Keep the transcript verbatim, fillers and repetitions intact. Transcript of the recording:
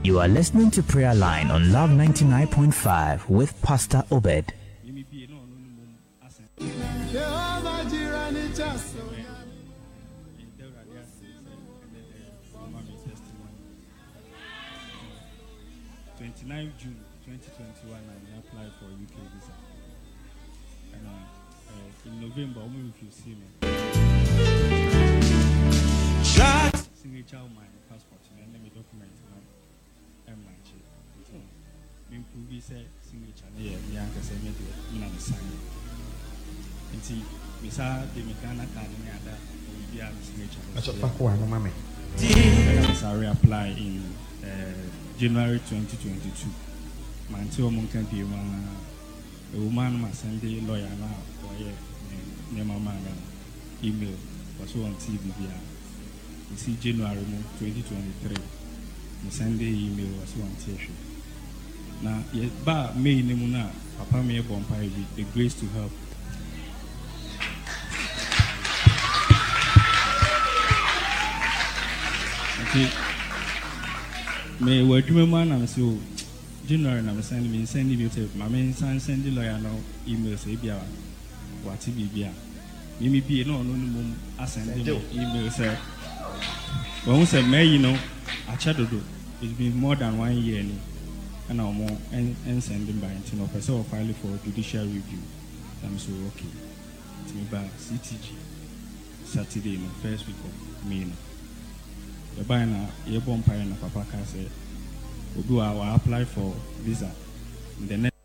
You are listening to Prayer Line on Love ninety-nine point five with Pastor Obed. twenty-ninth of June twenty twenty-one, I applied for U K visa. And uh, uh, in November, I'm going to see me. Signature of my passport, and then my document. I'm not sure. Me prove say signature. Yeah, me I can say me do. Me na sign. And see, me say the mechanic card me ada. We be a signature. That's what fuck one, mama. I reapply in uh, January twenty twenty-two. My until mom can be one. A woman must send a lawyer now for a name of man email was on T V. You see, January twenty twenty-three, the Sunday email was on T V. Now, yet, but May Nemuna, Papa May Bompire, the grace to help. Okay. May we do man and so January and I'm sending me sending you tape. My main son sending lawyer no email say Bia what T V Bia. Mimi be no no no I send email say when we say May you know I chat do it's been more than one year and I'm more and sending by you know person file for judicial review. I'm so okay. To me by C T G Saturday no first week of May. The buy na ye bomb pie na papa can say we do our apply for visa in the next